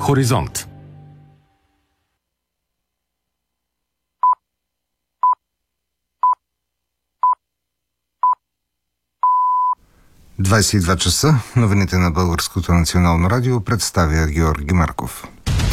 Хоризонт. часа. Новините на Българското национално радио представя Георги Марков.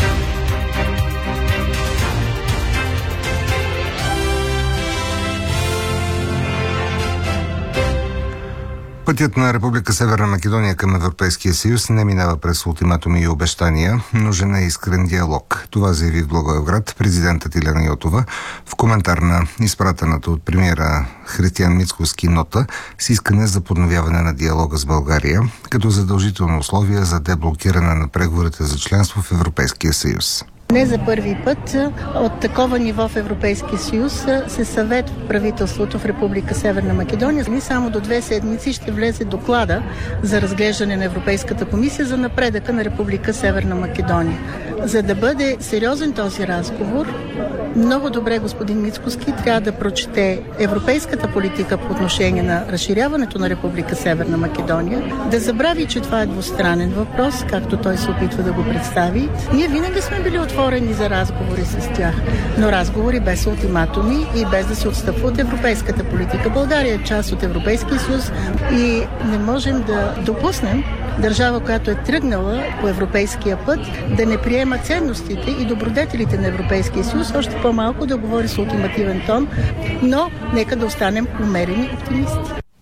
Пътят на Република Северна Македония към Европейския съюз не минава през ултиматуми и обещания, нужен е искрен диалог. Това заяви в Благоевград президентът Илияна Йотова в коментар на изпратената от премиера Християн Мицкоски нота с искане за подновяване на диалога с България, като задължително условие за деблокиране на преговорите за членство в Европейския съюз. Не за първи път от такова ниво в Европейския съюз се съветва правителството в Република Северна Македония. Не само до 2 седмици ще влезе доклада за разглеждане на Европейската комисия за напредъка на Република Северна Македония. За да бъде сериозен този разговор, много добре господин Мицкоски трябва да прочете европейската политика по отношение на разширяването на Република Северна Македония, да забрави, че това е двустранен въпрос, както той се опитва да го представи. Ние винаги сме били отворени за разговори с тях, но разговори без ултиматуми и без да се отстъпва от европейската политика. България е част от Европейския съюз и не можем да допуснем държава, която е тръгнала по европейския път, да не приема ценностите и добродетелите на Европейския съюз, още по-малко да говори с ултимативен тон, но нека да останем умерени оптимисти.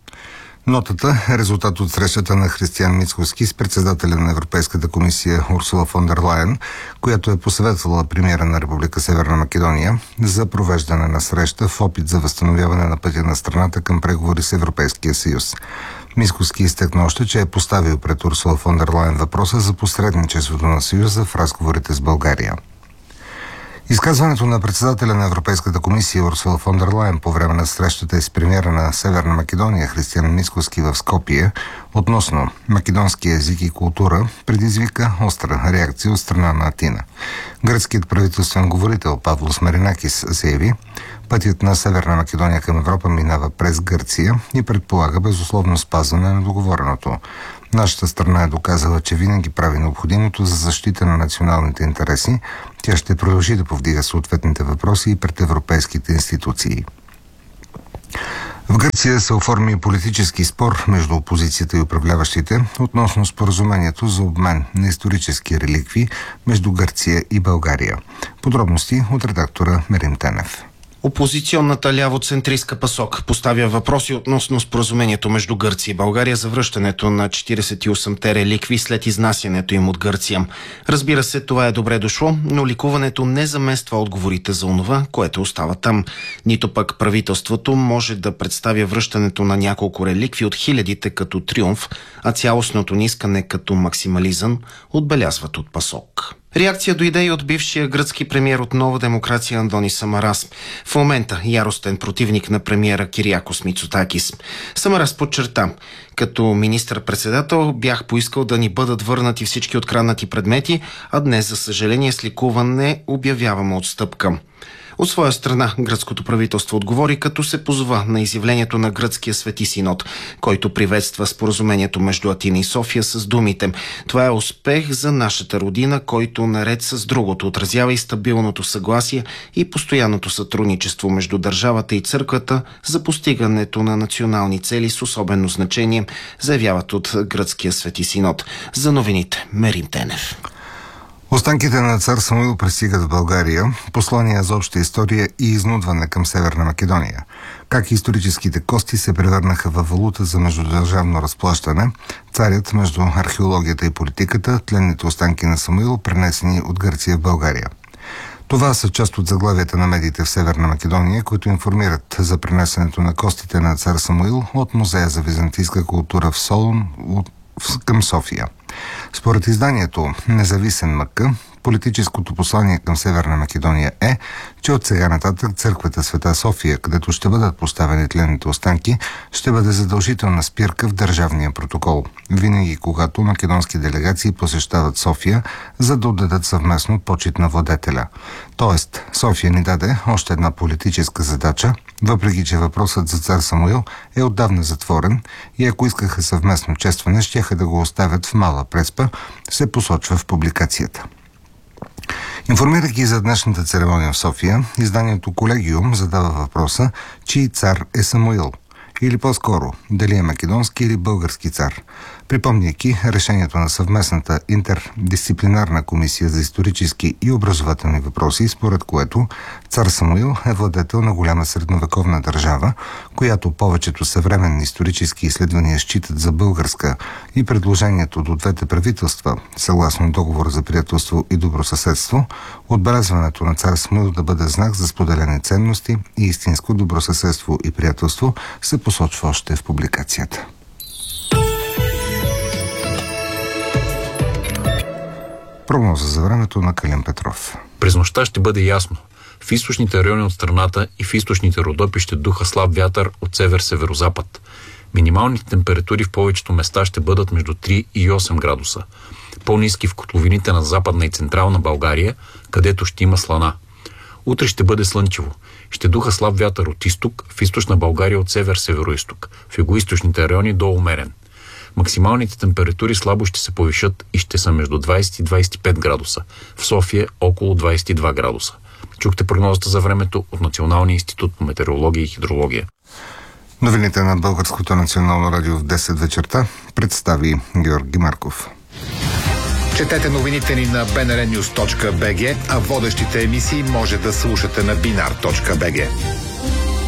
Нотата е резултат от срещата на Християн Мицкоски с председателя на Европейската комисия Урсула фон дер Лайен, която е посъветвала премиера на Република Северна Македония за провеждане на среща в опит за възстановяване на пътя на страната към преговори с Европейския съюз. Мицкоски изтъкна още, че е поставил пред Урсула фон дер Лайен въпроса за посредничеството на Съюза в разговорите с България. Изказването на председателя на Европейската комисия Урсула фон дер Лайен по време на срещата с премиера на Северна Македония Християн Мицкоски в Скопие относно македонския език и култура предизвика остра реакция от страна на Атина. Гръцкият правителствен говорител Павлос Маринакис заяви: пътят на Северна Македония към Европа минава през Гърция и предполага безусловно спазване на договореното. Нашата страна е доказала, че винаги прави необходимото за защита на националните интереси. Тя ще продължи да повдига съответните въпроси и пред европейските институции. В Гърция се оформи политически спор между опозицията и управляващите относно споразумението за обмен на исторически реликви между Гърция и България. Подробности от редактора Мерим Тенев. Опозиционната лявоцентристка ПАСОК поставя въпроси относно споразумението между Гърция и България за връщането на 48-те реликви след изнасянето им от Гърция. Разбира се, това е добре дошло, но ликуването не замества отговорите за онова, което остава там. Нито пък правителството може да представя връщането на няколко реликви от хилядите като триумф, а цялостното ни искане като максимализъм, отбелязват от ПАСОК. Реакция дойде и от бившия гръцки премиер от Нова демокрация Андонис Самарас. В момента яростен противник на премиера Кириакос Мицотакис. Самарас подчерта: като министър-председател бях поискал да ни бъдат върнати всички откраднати предмети, а днес, за съжаление, с ликуване обявяваме отстъпка. От своя страна, гръцкото правителство отговори, като се позова на изявлението на Гръцкия Свети Синод, който приветства споразумението между Атина и София с думите: това е успех за нашата родина, който наред с другото отразява и стабилното съгласие и постоянното сътрудничество между държавата и църквата за постигането на национални цели с особено значение, заявяват от Гръцкия Свети Синод. За новините Мерим Тенев. Останките на цар Самуил пристигат в България, послания за обща история и изнудване към Северна Македония. Как историческите кости се превърнаха във валута за междудържавно разплащане, царят между археологията и политиката, тленните останки на Самуил, пренесени от Гърция в България. Това са част от заглавията на медиите в Северна Македония, които информират за пренесенето на костите на цар Самуил от Музея за византийска култура в Солун към София. Според изданието Независен МК, политическото послание към Северна Македония е, че от сега нататък църквата Света София, където ще бъдат поставени тленните останки, ще бъде задължителна спирка в държавния протокол. Винаги, когато македонски делегации посещават София, за да отдадат съвместно почит на владетеля. Тоест, София ни даде още една политическа задача, въпреки че въпросът за цар Самуил е отдавна затворен и ако искаха съвместно честване, щяха да го оставят в Мала Преспа, се посочва в публикацията. Информирайки за днешната церемония в София, изданието Колегиум задава въпроса, чий цар е Самуил, или по-скоро, дали е македонски или български цар, припомняйки решението на съвместната интердисциплинарна комисия за исторически и образователни въпроси, според което цар Самуил е владетел на голяма средновековна държава, която повечето съвременни исторически изследвания считат за българска, и предложението до двете правителства, съгласно договор за приятелство и добросъседство, отбелязването на цар Самуил да бъде знак за споделени ценности и истинско добросъседство и приятелство, се посочва още в публикацията. Прогноза за времето на Калин Петров. През нощта ще бъде ясно. В източните райони от страната и в източните Родопи ще духа слаб вятър от север-северозапад. Минималните температури в повечето места ще бъдат между 3 и 8 градуса. По-ниски в котловините на Западна и Централна България, където ще има слана. Утре ще бъде слънчево. Ще духа слаб вятър от изток, в източна България от север-североизток, в югоизточните райони до умерен. Максималните температури слабо ще се повишат и ще са между 20 и 25 градуса. В София около 22 градуса. Чухте прогнозата за времето от Националния институт по метеорология и хидрология. Новините на Българското национално радио в 10 вечерта представи Георги Марков. Четете новините ни на bnrnews.bg, а водещите емисии може да слушате на binar.bg.